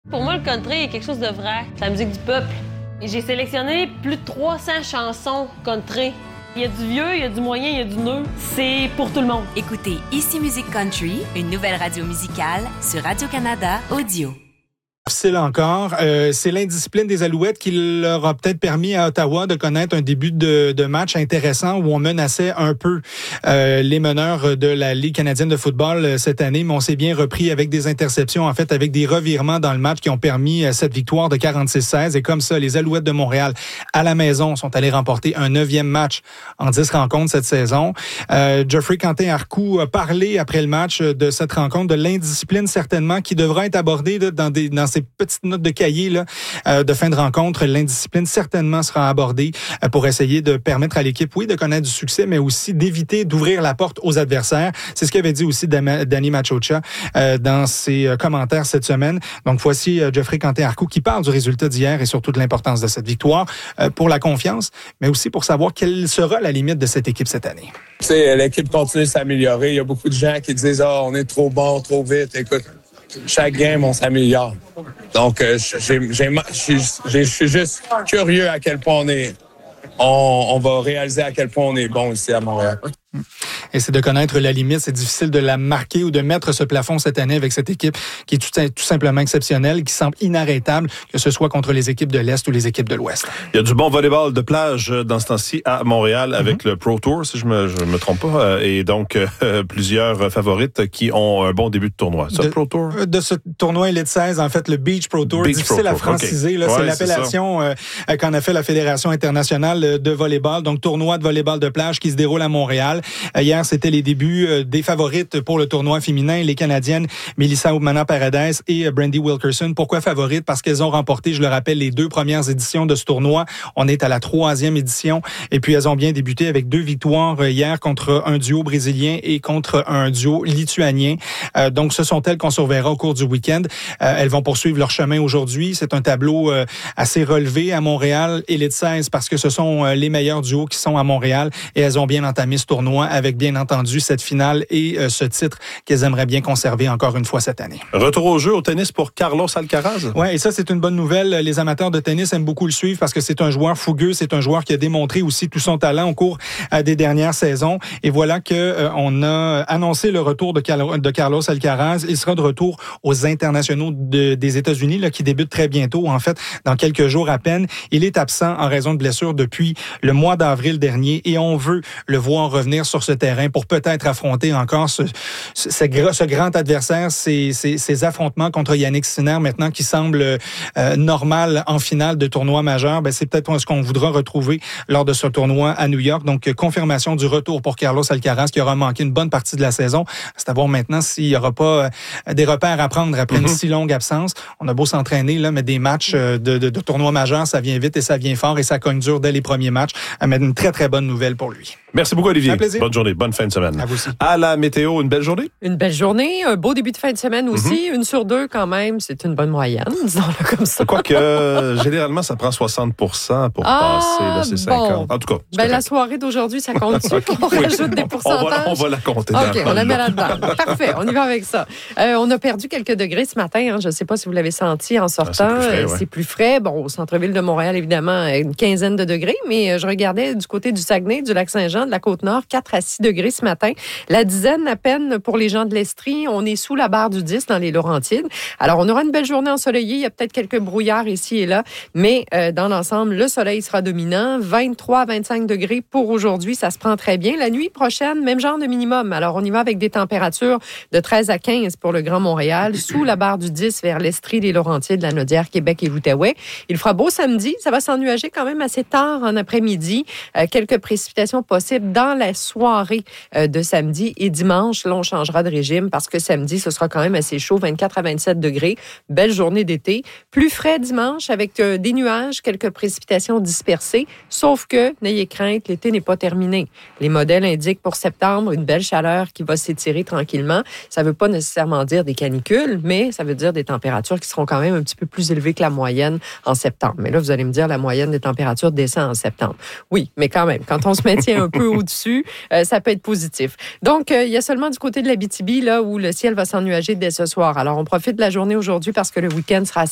Pour moi, le country est quelque chose de vrai. C'est la musique du peuple. Et j'ai sélectionné plus de 300 chansons country. Il y a du vieux, il y a du moyen, il y a du neuf. C'est pour tout le monde. Écoutez Ici Musique Country, une nouvelle radio musicale sur Radio-Canada Audio. Difficile encore. C'est l'indiscipline des Alouettes qui leur a peut-être permis à Ottawa de connaître un début de match intéressant où on menaçait un peu les meneurs de la Ligue canadienne de football cette année, mais on s'est bien repris avec des interceptions, en fait, avec des revirements dans le match qui ont permis cette victoire de 46-16. Et comme ça, les Alouettes de Montréal, à la maison, sont allés remporter un 9e match en 10 rencontres cette saison. Geoffrey Quentin-Arcou a parlé après le match de cette rencontre, de l'indiscipline certainement qui devra être abordée dans ces petites notes de cahier là, de fin de rencontre. L'indiscipline certainement sera abordée pour essayer de permettre à l'équipe, oui, de connaître du succès, mais aussi d'éviter d'ouvrir la porte aux adversaires. C'est ce qu'avait dit aussi Danny Machocha dans ses commentaires cette semaine. Donc voici Geoffrey Quentin-Arcou qui parle du résultat d'hier et surtout de l'importance de cette victoire pour la confiance, mais aussi pour savoir quelle sera la limite de cette équipe cette année. Tu sais, l'équipe continue de s'améliorer. Il y a beaucoup de gens qui disent « Ah, on est trop bon, trop vite. » Écoute, chaque game, on s'améliore. Donc, je suis juste curieux à quel point on va réaliser à quel point on est bon ici à Montréal. Et c'est de connaître la limite. C'est difficile de la marquer ou de mettre ce plafond cette année avec cette équipe qui est tout simplement exceptionnelle, qui semble inarrêtable, que ce soit contre les équipes de l'Est ou les équipes de l'Ouest. Il y a du bon volleyball de plage dans ce temps-ci à Montréal avec le Pro Tour, si je me trompe pas. Et donc, plusieurs favorites qui ont un bon début de tournoi. Ça, Pro Tour? De ce tournoi Elite 16, en fait, le Beach Pro Tour. Difficile à franciser. Okay. Là, c'est l'appellation qu'en a fait la Fédération internationale de volleyball. Donc, tournoi de volleyball de plage qui se déroule à Montréal. Hier, c'était les débuts des favorites pour le tournoi féminin, les Canadiennes Melissa Oumana-Paredes et Brandy Wilkerson. Pourquoi favorites? Parce qu'elles ont remporté, je le rappelle, les 2 premières éditions de ce tournoi. On est à la 3e édition. Et puis, elles ont bien débuté avec 2 victoires hier contre un duo brésilien et contre un duo lituanien. Donc, ce sont elles qu'on surveillera au cours du week-end. Elles vont poursuivre leur chemin aujourd'hui. C'est un tableau assez relevé à Montréal, Elite 16, parce que ce sont les meilleurs duos qui sont à Montréal et elles ont bien entamé ce tournoi avec, bien entendu, cette finale et ce titre qu'elles aimeraient bien conserver encore une fois cette année. Retour au jeu au tennis pour Carlos Alcaraz. Oui, et ça, c'est une bonne nouvelle. Les amateurs de tennis aiment beaucoup le suivre parce que c'est un joueur fougueux, c'est un joueur qui a démontré aussi tout son talent au cours des dernières saisons. Et voilà que on a annoncé le retour de Carlos Alcaraz. Il sera de retour aux internationaux des États-Unis là, qui débutent très bientôt, en fait, dans quelques jours à peine. Il est absent en raison de blessures depuis le mois d'avril dernier et on veut le voir revenir sur ce terrain pour peut-être affronter encore ce grand adversaire, ces affrontements contre Yannick Sinner maintenant qui semble normal en finale de tournoi majeur. Ben, c'est peut-être ce qu'on voudra retrouver lors de ce tournoi à New York. Donc, confirmation du retour pour Carlos Alcaraz qui aura manqué une bonne partie de la saison. C'est à voir maintenant s'il n'y aura pas des repères à prendre après une si longue absence. On a beau s'entraîner, là, mais des matchs de tournoi majeur, ça vient vite et ça vient fort et ça cogne dur dès les premiers matchs. Mais une très, très bonne nouvelle pour lui. Merci beaucoup, Olivier. Un plaisir. Bonne journée, bonne fin de semaine. À vous aussi. À la météo, une belle journée? Une belle journée, un beau début de fin de semaine aussi. 1 sur 2 quand même, c'est une bonne moyenne, disons-le comme ça. Quoique, généralement, ça prend 60% pour passer. Là, c'est 50. En tout cas, ben, la soirée d'aujourd'hui, ça compte-tu qu'on rajoute des pourcentages? On va la compter. OK, on la met là-dedans. Parfait, on y va avec ça. On a perdu quelques degrés ce matin. Hein. Je ne sais pas si vous l'avez senti en sortant. C'est plus frais. Bon, au centre-ville de Montréal, évidemment, une quinzaine de degrés. Mais je regardais du côté du Saguenay, du Lac-Saint-Jean, de la Côte-Nord, 4 à 6 degrés ce matin. La dizaine à peine pour les gens de l'Estrie. On est sous la barre du 10 dans les Laurentides. Alors, on aura une belle journée ensoleillée. Il y a peut-être quelques brouillards ici et là. Mais dans l'ensemble, le soleil sera dominant. 23 à 25 degrés pour aujourd'hui. Ça se prend très bien. La nuit prochaine, même genre de minimum. Alors, on y va avec des températures de 13 à 15 pour le Grand Montréal. Sous la barre du 10 vers l'Estrie, les Laurentides, la Naudière, Québec et l'Outaouais. Il fera beau samedi. Ça va s'ennuager quand même assez tard en après-midi. Quelques précipitations possibles dans la soirée de samedi et dimanche. Là, on changera de régime parce que samedi, ce sera quand même assez chaud, 24 à 27 degrés. Belle journée d'été. Plus frais dimanche avec des nuages, quelques précipitations dispersées. Sauf que, n'ayez crainte, l'été n'est pas terminé. Les modèles indiquent pour septembre une belle chaleur qui va s'étirer tranquillement. Ça ne veut pas nécessairement dire des canicules, mais ça veut dire des températures qui seront quand même un petit peu plus élevées que la moyenne en septembre. Mais là, vous allez me dire, la moyenne des températures descend en septembre. Oui, mais quand même, quand on se maintient un peu au-dessus, ça peut être positif. Donc, il y a seulement du côté de l'Abitibi, là, où le ciel va s'ennuager dès ce soir. Alors, on profite de la journée aujourd'hui parce que le week-end sera assez